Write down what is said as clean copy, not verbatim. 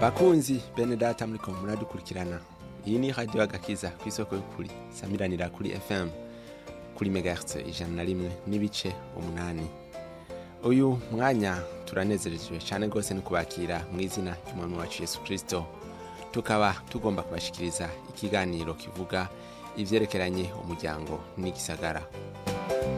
bakunzi bene data muriko muradukurikirana, iyi ni radio Agakiza kw'isoko y'ukuri samiranira kuri FM kuri megahertz 101.8. Uyu mwanya turanezerejwe cyane gose no kubakira mu izina ry'umwami wacu Yesu Kristo. Tukaba tugomba kubashikiriza ikiganiro kivuga ivyerekeranye umuryango n'igisagara.